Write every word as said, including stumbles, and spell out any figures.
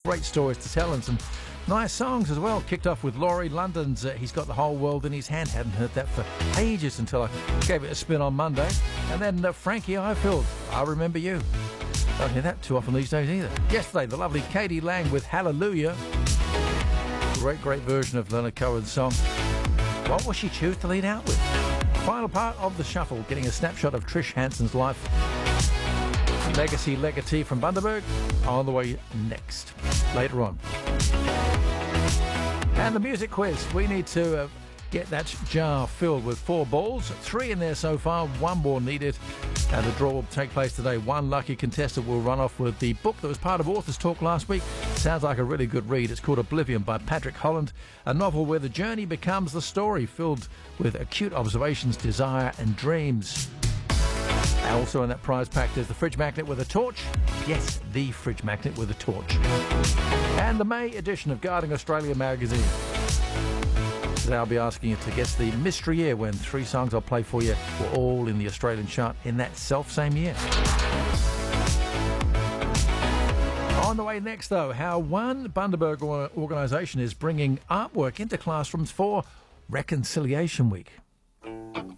great stories to tell and some nice songs as well. Kicked off with Laurie London's uh, He's Got the Whole World in His Hand. Hadn't heard that for ages until I gave it a spin on Monday. And then uh, Frankie Ifield, I Remember You. Don't hear that too often these days either. Yesterday, the lovely Katie Lang with Hallelujah. Great, great version of Leonard Cohen's song. What will she choose to lead out with? Final part of the shuffle, getting a snapshot of Trish Hanson's life. Legacy Legatee from Bundaberg on the way next, later on. And the music quiz. We need to uh, get that jar filled with four balls. Three in there so far, one more needed. And the draw will take place today. One lucky contestant will run off with the book that was part of Authors Talk last week. Sounds like a really good read. It's called Oblivion by Patrick Holland, a novel where the journey becomes the story, filled with acute observations, desire and dreams. Also in that prize pack there's the fridge magnet with a torch. Yes, the fridge magnet with a torch. And the May edition of Guarding Australia magazine. Today I'll be asking you to guess the mystery year when three songs I'll play for you were all in the Australian chart in that self-same year. On the way next, though, how one Bundaberg organisation is bringing artwork into classrooms for Reconciliation Week.